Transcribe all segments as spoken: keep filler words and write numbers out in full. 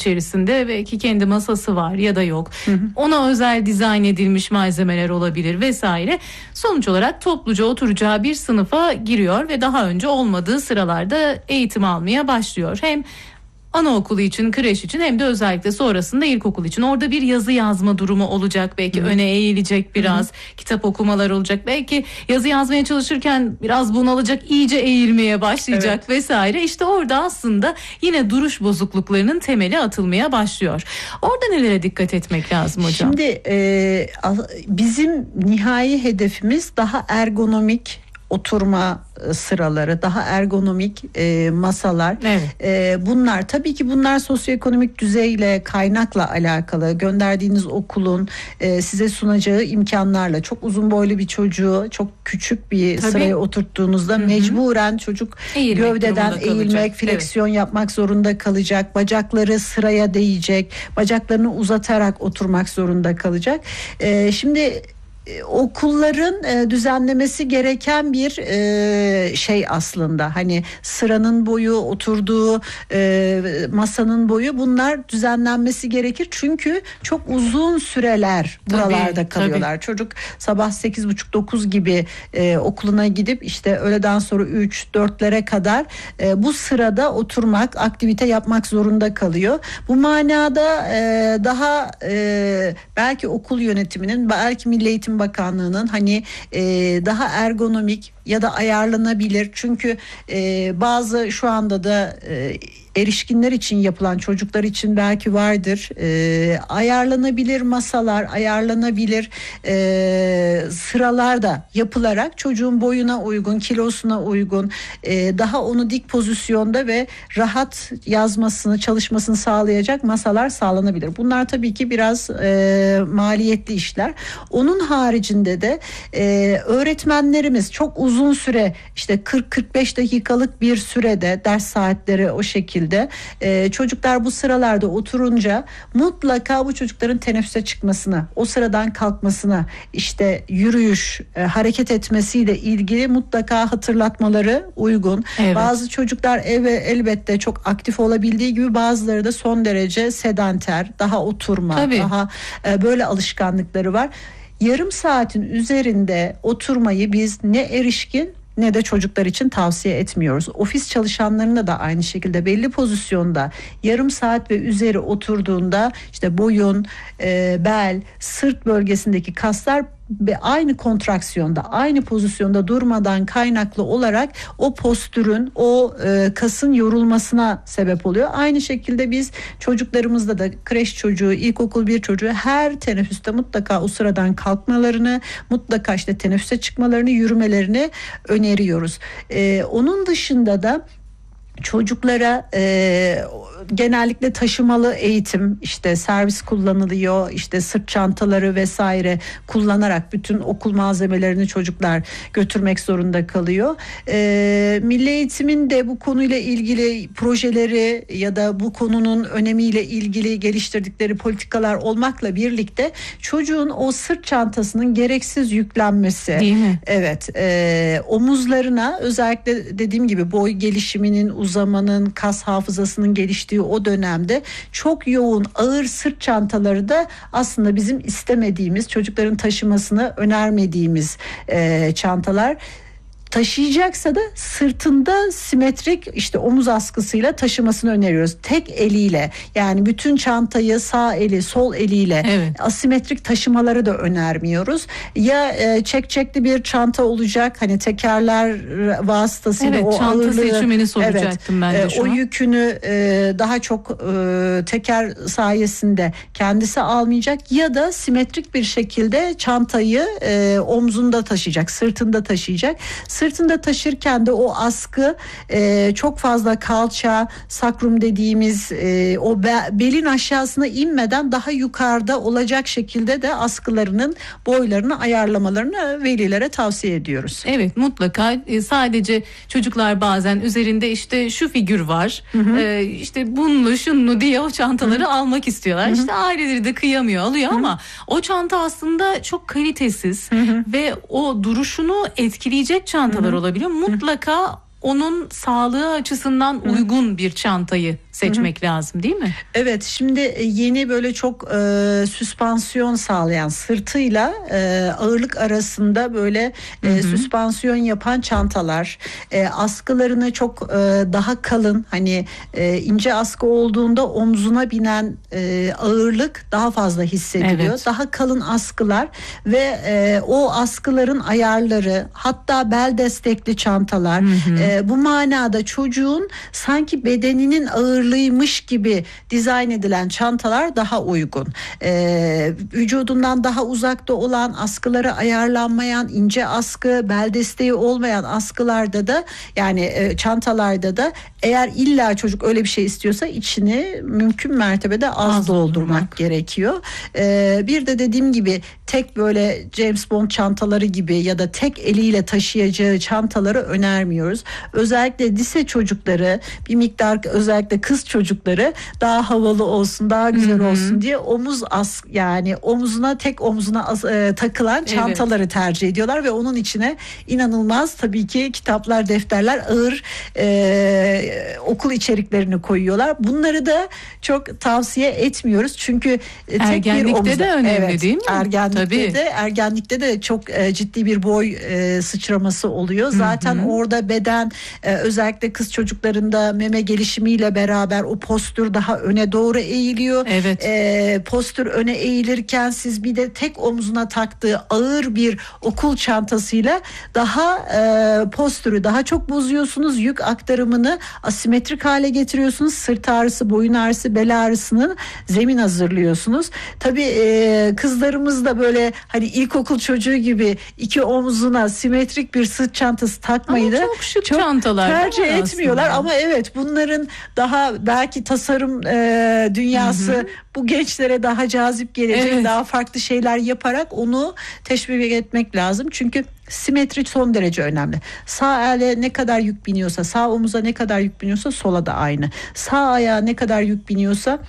içerisinde belki kendi masası var ya da yok. Hı hı. Ona özel dizayn edilmiş malzemeler olabilir vesaire. Sonuç olarak topluca oturacağı bir sınıfa giriyor ve daha önce olmadığı sıralarda eğitim almaya başlıyor. Hem anaokulu için, kreş için hem de özellikle sonrasında ilkokul için. Orada bir yazı yazma durumu olacak. Belki Hı-hı. öne eğilecek biraz. Hı-hı. Kitap okumalar olacak. Belki yazı yazmaya çalışırken biraz bunalacak, iyice eğilmeye başlayacak evet. vesaire. İşte orada aslında yine duruş bozukluklarının temeli atılmaya başlıyor. Orada nelere dikkat etmek lazım hocam? Şimdi e, bizim nihai hedefimiz daha ergonomik oturma sıraları, daha ergonomik e, masalar. Evet. E, bunlar tabii ki bunlar sosyoekonomik düzeyle, kaynakla alakalı. Gönderdiğiniz okulun e, size sunacağı imkanlarla. Çok uzun boylu bir çocuğu çok küçük bir tabii. sıraya oturttuğunuzda Hı-hı. mecburen çocuk eğilmek gövdeden eğilmek, fleksiyon evet. yapmak zorunda kalacak. Bacakları sıraya değecek. Bacaklarını uzatarak oturmak zorunda kalacak. E, şimdi okulların e, düzenlemesi gereken bir e, şey aslında, hani sıranın boyu, oturduğu e, masanın boyu, bunlar düzenlenmesi gerekir çünkü çok uzun süreler buralarda tabii, kalıyorlar. Tabii. Çocuk sabah sekiz buçuk dokuz gibi e, okuluna gidip işte öğleden sonra üç dörtlere kadar e, bu sırada oturmak, aktivite yapmak zorunda kalıyor. Bu manada e, daha e, belki okul yönetiminin, belki Milli Eğitim Bakanlığı'nın hani e, daha ergonomik ya da ayarlanabilir, çünkü e, bazı şu anda da e, erişkinler için yapılan, çocuklar için belki vardır, e, ayarlanabilir masalar, ayarlanabilir e, sıralar da yapılarak çocuğun boyuna uygun, kilosuna uygun, e, daha onu dik pozisyonda ve rahat yazmasını, çalışmasını sağlayacak masalar sağlanabilir. Bunlar tabii ki biraz e, maliyetli işler. Onun haricinde de e, öğretmenlerimiz çok uzun süre, işte kırk kırk beş dakikalık bir sürede ders saatleri o şekilde Ee, çocuklar bu sıralarda oturunca mutlaka bu çocukların teneffüse çıkmasına, o sıradan kalkmasına, işte yürüyüş, e, hareket etmesiyle ilgili mutlaka hatırlatmaları uygun. Evet. Bazı çocuklar evet, elbette çok aktif olabildiği gibi bazıları da son derece sedanter, daha oturma, Tabii. daha e, böyle alışkanlıkları var. Yarım saatin üzerinde oturmayı biz ne erişkin ne de çocuklar için tavsiye etmiyoruz. Ofis çalışanlarına da aynı şekilde belli pozisyonda yarım saat ve üzeri oturduğunda işte boyun, e, bel, sırt bölgesindeki kaslar ve aynı kontraksiyonda, aynı pozisyonda durmadan kaynaklı olarak o postürün, o e, kasın yorulmasına sebep oluyor. Aynı şekilde biz çocuklarımızda da, kreş çocuğu, ilkokul bir çocuğu her teneffüste mutlaka o sıradan kalkmalarını, mutlaka işte teneffüse çıkmalarını, yürümelerini öneriyoruz. E, onun dışında da çocuklara e, genellikle taşımalı eğitim, işte servis kullanılıyor, işte sırt çantaları vesaire kullanarak bütün okul malzemelerini çocuklar götürmek zorunda kalıyor. E, Milli Eğitim'in de bu konuyla ilgili projeleri ya da bu konunun önemiyle ilgili geliştirdikleri politikalar olmakla birlikte çocuğun o sırt çantasının gereksiz yüklenmesi, değil mi? Evet, e, omuzlarına, özellikle dediğim gibi boy gelişiminin, uzamanın, kas hafızasının geliştiği o dönemde çok yoğun ağır sırt çantaları da aslında bizim istemediğimiz, çocukların taşımasını önermediğimiz e, çantalar. Taşıyacaksa da sırtında simetrik işte omuz askısıyla taşımasını öneriyoruz. Tek eliyle, yani bütün çantayı sağ eli sol eliyle evet. asimetrik taşımaları da önermiyoruz. Ya e, çekçekli bir çanta olacak, hani tekerler vasıtasıyla evet, o çanta ağırlığı, seçimini soracaktım evet, ben de şu e, o an. yükünü e, daha çok e, teker sayesinde kendisi almayacak ya da simetrik bir şekilde çantayı e, omzunda taşıyacak, sırtında taşıyacak. Sırtında taşırken de o askı e, çok fazla kalça, sakrum dediğimiz e, o be, belin aşağısına inmeden daha yukarıda olacak şekilde de askılarının boylarını ayarlamalarını velilere tavsiye ediyoruz. Evet, mutlaka. E, sadece çocuklar bazen üzerinde işte şu figür var, hı hı. E, işte bunlu şunlu diye o çantaları hı hı. almak istiyorlar. Hı hı. İşte aileleri de kıyamıyor, alıyor, hı hı. ama o çanta aslında çok kalitesiz, hı hı. ve o duruşunu etkileyecek çantalar Hı-hı. olabiliyor. Mutlaka Hı-hı. onun sağlığı açısından Hı-hı. uygun bir çantayı seçmek Hı-hı. lazım değil mi? Evet, şimdi yeni böyle çok e, süspansiyon sağlayan, sırtıyla e, ağırlık arasında böyle e, süspansiyon yapan çantalar, e, askılarını çok e, daha kalın, hani e, ince askı olduğunda omzuna binen e, ağırlık daha fazla hissediliyor. Evet. Daha kalın askılar ve e, o askıların ayarları, hatta bel destekli çantalar, e, bu manada çocuğun sanki bedeninin ağırlığıymış gibi dizayn edilen çantalar daha uygun. Ee, vücudundan daha uzakta olan, askıları ayarlanmayan, ince askı, bel desteği olmayan askılarda da, yani e, çantalarda da, eğer illa çocuk öyle bir şey istiyorsa içini mümkün mertebede az, az doldurmak, doldurmak gerekiyor. Ee, bir de dediğim gibi tek böyle James Bond çantaları gibi ya da tek eliyle taşıyacağı çantaları önermiyoruz. Özellikle lise çocukları, bir miktar özellikle kız çocukları daha havalı olsun, daha güzel Hı-hı. olsun diye omuz as yani omuzuna, tek omzuna as, e, takılan çantaları evet. tercih ediyorlar ve onun içine inanılmaz tabii ki kitaplar, defterler, ağır e, okul içeriklerini koyuyorlar. Bunları da çok tavsiye etmiyoruz. Çünkü tek ergenlikte bir omuzda, de önemli evet, değil mi? Ergenlikte tabii. de ergenlikte de çok e, ciddi bir boy e, sıçraması oluyor. Zaten Hı-hı. orada beden e, özellikle kız çocuklarında meme gelişimiyle beraber o postür daha öne doğru eğiliyor. Evet. E, postür öne eğilirken siz bir de tek omzuna taktığı ağır bir okul çantasıyla daha e, postürü daha çok bozuyorsunuz. Yük aktarımını asimetrik hale getiriyorsunuz. Sırt ağrısı, boyun ağrısı, bel ağrısının zemin hazırlıyorsunuz. Tabii e, kızlarımız da böyle hani ilkokul çocuğu gibi iki omzuna simetrik bir sırt çantası takmayı da çok şık çantalar tercih etmiyorlar aslında. Ama evet, bunların daha belki tasarım e, dünyası hı hı. bu gençlere daha cazip gelecek, evet. daha farklı şeyler yaparak onu teşvik etmek lazım. Çünkü simetri son derece önemli. Sağ ele ne kadar yük biniyorsa, sağ omuza ne kadar yük biniyorsa sola da aynı. Sağ ayağa ne kadar yük biniyorsa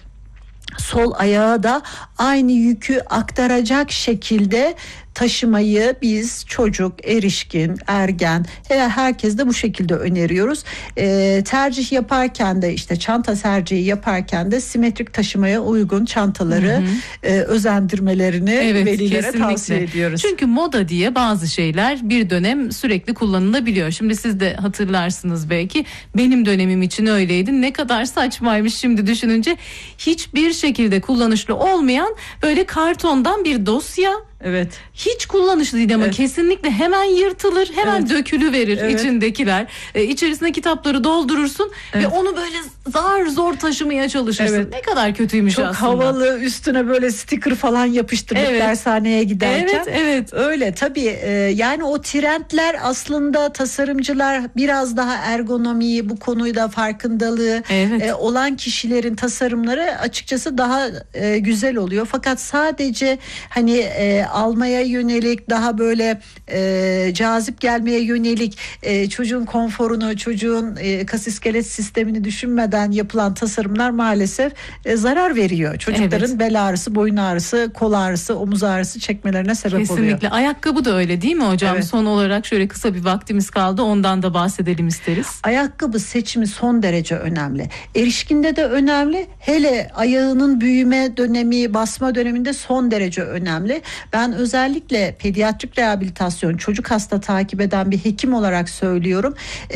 sol ayağa da aynı yükü aktaracak şekilde taşımayı biz çocuk, erişkin, ergen, herkes de bu şekilde öneriyoruz. E, tercih yaparken de işte çanta tercihi yaparken de simetrik taşımaya uygun çantaları hı hı. E, özendirmelerini evet, velilere kesinlikle. tavsiye ediyoruz. Çünkü moda diye bazı şeyler bir dönem sürekli kullanılabiliyor. Şimdi siz de hatırlarsınız belki, benim dönemim için öyleydi. Ne kadar saçmaymış şimdi düşününce. Hiçbir şekilde kullanışlı olmayan böyle kartondan bir dosya. Evet. Hiç kullanışlı değil ama evet. kesinlikle hemen yırtılır, hemen evet. dökülüverir evet. içindekiler. Ee, içerisine kitapları doldurursun evet. ve onu böyle zar zor taşımaya çalışırsın. Evet. Ne kadar kötüymüş Çok aslında. Çok havalı, üstüne böyle sticker falan yapıştırdık evet. dershaneye giderken. Evet, evet. Öyle tabii e, yani o trendler aslında tasarımcılar biraz daha ergonomiyi, bu konuyla farkındalığı evet. e, olan kişilerin tasarımları açıkçası daha e, güzel oluyor. Fakat sadece hani e, almaya yönelik, daha böyle e, cazip gelmeye yönelik e, çocuğun konforunu, çocuğun e, kas iskelet sistemini düşünmeden yapılan tasarımlar maalesef e, zarar veriyor. Çocukların evet. bel ağrısı, boyun ağrısı, kol ağrısı, omuz ağrısı çekmelerine sebep Kesinlikle. oluyor. Kesinlikle. Ayakkabı da öyle değil mi hocam? Evet. Son olarak şöyle kısa bir vaktimiz kaldı. Ondan da bahsedelim isteriz. Ayakkabı seçimi son derece önemli. Erişkinde de önemli. Hele ayağının büyüme dönemi, basma döneminde son derece önemli. Ben özellikle pediatrik rehabilitasyon, çocuk hasta takip eden bir hekim olarak söylüyorum.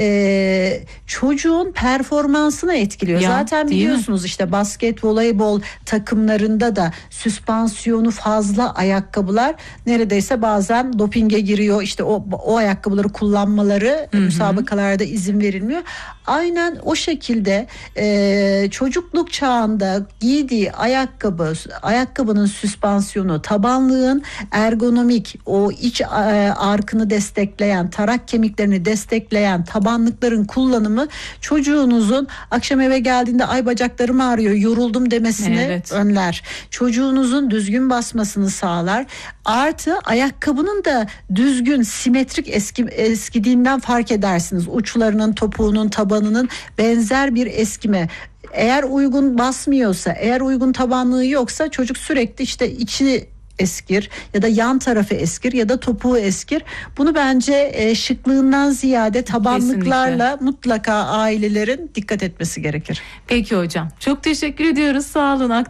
Ee, çocuğun performansını etkiliyor. Ya, zaten biliyorsunuz işte basket, voleybol takımlarında da süspansiyonu fazla ayakkabılar neredeyse bazen dopinge giriyor. İşte o, o ayakkabıları kullanmaları Hı-hı. müsabakalarda izin verilmiyor. Aynen o şekilde e, çocukluk çağında giydiği ayakkabı, ayakkabının süspansiyonu, tabanlığın ergonomik, o iç e, arkını destekleyen, tarak kemiklerini destekleyen tabanlıkların kullanımı çocuğunuzun akşam eve geldiğinde ay bacaklarım ağrıyor, yoruldum demesini evet. önler. Çocuğunuzun düzgün basmasını sağlar. Artı ayakkabının da düzgün, simetrik eski, eskidiğinden fark edersiniz. Uçlarının, topuğunun, tabanının benzer bir eskime. Eğer uygun basmıyorsa, eğer uygun tabanlığı yoksa çocuk sürekli işte içi eskir ya da yan tarafı eskir ya da topuğu eskir. Bunu bence e, şıklığından ziyade tabanlıklarla kesinlikle mutlaka ailelerin dikkat etmesi gerekir. Peki hocam. Çok teşekkür ediyoruz. Sağ olun.